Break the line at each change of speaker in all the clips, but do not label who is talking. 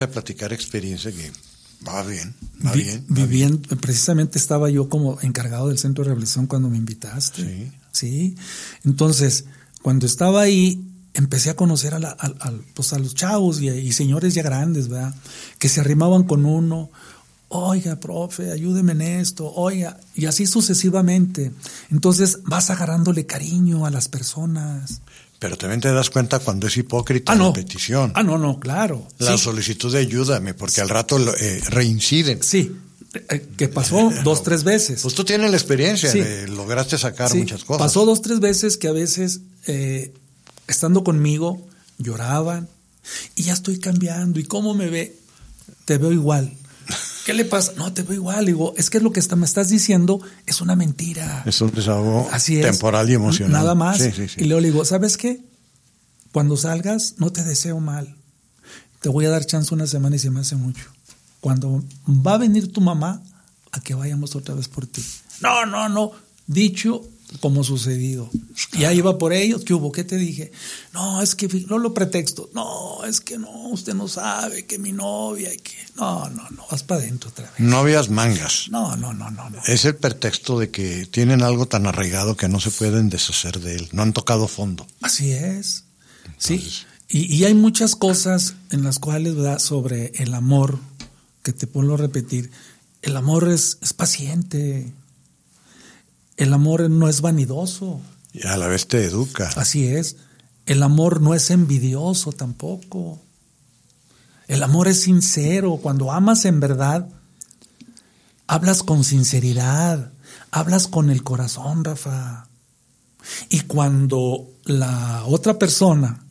A platicar experiencia que va bien.
Precisamente estaba yo como encargado del centro de rehabilitación cuando me invitaste. Sí. Entonces, cuando estaba ahí, empecé a conocer a los chavos y señores ya grandes, ¿verdad? Que se arrimaban con uno. Oiga, profe, ayúdeme en esto, oiga, y así sucesivamente. Entonces vas agarrándole cariño a las personas.
Pero también te das cuenta cuando es hipócrita la petición.
No, claro.
La solicitud de ayúdame, porque al rato reinciden.
Sí, que pasó 2, 3 veces.
Pues tú tienes la experiencia, lograste sacar muchas cosas.
Pasó 2, 3 veces que a veces, estando conmigo, lloraban, y ya estoy cambiando, ¿y cómo me ve? Te veo igual. ¿Qué le pasa? No, te veo igual. Digo, es que lo que me estás diciendo es una mentira.
Es un desahogo temporal y emocional.
Nada más.
Sí.
Y luego le digo, ¿sabes qué? Cuando salgas, no te deseo mal. Te voy a dar chance una semana y se me hace mucho. Cuando va a venir tu mamá, a que vayamos otra vez por ti. No. Dicho como sucedido. Y ahí iba por ellos. ¿Qué hubo? ¿Qué te dije? No, es que no lo pretexto. No, es que no, usted no sabe que mi novia y que... No, vas para adentro otra vez.
Novias mangas.
No.
Es el pretexto de que tienen algo tan arraigado que no se pueden deshacer de él. No han tocado fondo.
Así es. Entonces, sí. Y hay muchas cosas en las cuales, ¿verdad?, sobre el amor, que te puedo repetir. El amor es paciente. El amor no es vanidoso.
Y a la vez te educa.
Así es. El amor no es envidioso tampoco. El amor es sincero. Cuando amas en verdad, hablas con sinceridad, hablas con el corazón, Rafa. Y cuando la otra persona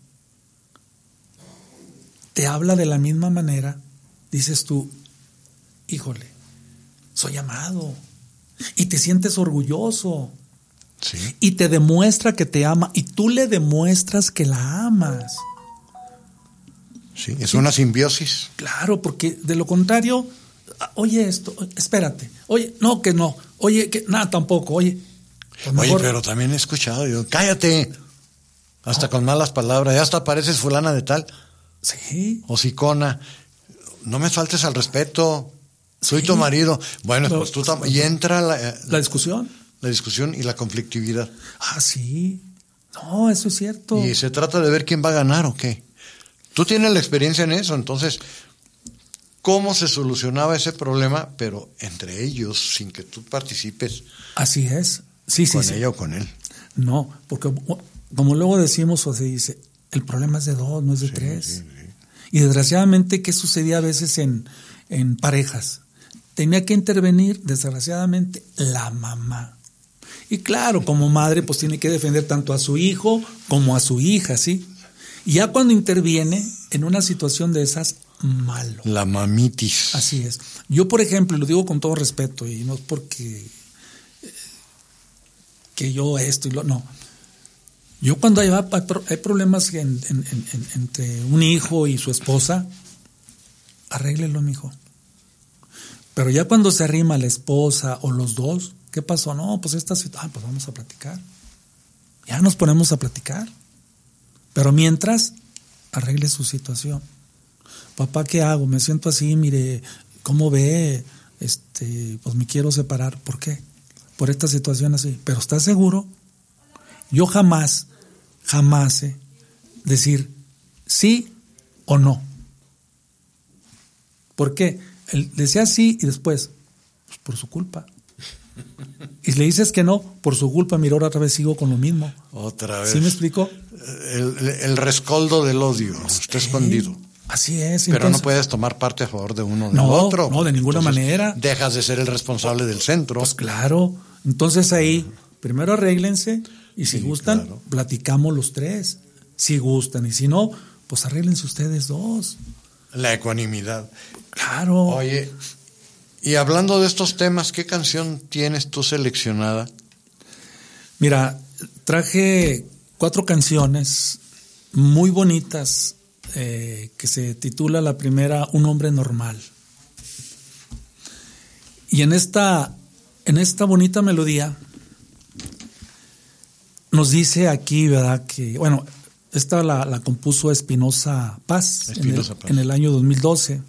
te habla de la misma manera, dices tú, híjole, soy amado. Y te sientes orgulloso.
Sí.
Y te demuestra que te ama. Y tú le demuestras que la amas.
Sí, es una simbiosis.
Claro, porque de lo contrario, oye esto, espérate. Oye, no, que no. Oye, que nada, tampoco. Oye,
pero también he escuchado yo, cállate. Hasta con malas palabras. Ya hasta pareces fulana de tal.
Sí.
Hocicona. No me faltes al respeto. Soy tu marido. Bueno, pues tú también. Y entra
la discusión.
La discusión y la conflictividad.
Sí. No, eso es cierto.
Y se trata de ver quién va a ganar o qué. Tú tienes la experiencia en eso, entonces, ¿cómo se solucionaba ese problema? Pero entre ellos, sin que tú participes.
Así es. Sí.
Con ella o con él.
No, porque como luego decimos o se dice, el problema es de 2, no es de 3. Sí. Y desgraciadamente, ¿qué sucedía a veces en parejas? Tenía que intervenir, desgraciadamente, la mamá. Y claro, como madre, pues tiene que defender tanto a su hijo como a su hija, ¿sí? Y ya cuando interviene en una situación de esas, malo.
La mamitis.
Así es. Yo, por ejemplo, lo digo con todo respeto, y no es porque que yo esto y lo... No. Yo cuando hay problemas entre un hijo y su esposa, arréglelo, mijo. Pero ya cuando se arrima la esposa o los dos, ¿qué pasó? No, pues pues vamos a platicar. Ya nos ponemos a platicar. Pero mientras, arregle su situación. Papá, ¿qué hago? Me siento así, mire, ¿cómo ve? Pues me quiero separar. ¿Por qué? Por esta situación así. Pero ¿estás seguro? Yo jamás decir sí o no. ¿Por qué? Él decía sí y después, pues por su culpa. Y le dices que no, por su culpa, mira, ahora otra vez sigo con lo mismo.
Otra vez.
¿Sí me explico?
El rescoldo del odio está escondido.
Así es.
Pero entonces, no puedes tomar parte a favor de uno o del otro.
No, de ninguna manera.
Dejas de ser el responsable del centro.
Pues claro. Entonces ahí, primero arréglense y si gustan, claro, platicamos los 3. Si gustan y si no, pues arréglense ustedes 2.
La ecuanimidad.
Claro.
Oye, y hablando de estos temas, ¿qué canción tienes tú seleccionada?
Mira, traje 4 canciones muy bonitas que se titula la primera Un hombre normal. Y en esta bonita melodía nos dice aquí, ¿verdad? Que, bueno, Esta la compuso Espinosa Paz,
Espinosa Paz.
En el año 2012.